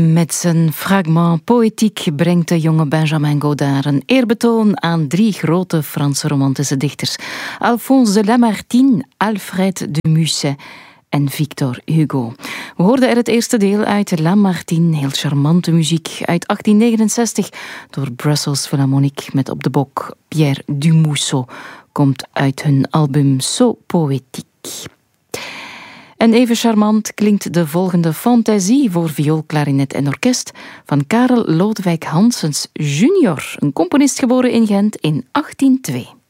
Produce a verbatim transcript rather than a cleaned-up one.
Met zijn fragment poëtiek brengt de jonge Benjamin Godard een eerbetoon aan drie grote Franse romantische dichters. Alphonse de Lamartine, Alfred de Musset en Victor Hugo. We hoorden er het eerste deel uit Lamartine, heel charmante muziek uit achttien negenenzestig door Brussels Philharmonic met op de bok Pierre Dumousseau, komt uit hun album So Poétique. En even charmant klinkt de volgende Fantaisie voor viool, klarinet en orkest van Karel Lodewijk Hansens junior, een componist geboren in Gent in achttien nul twee.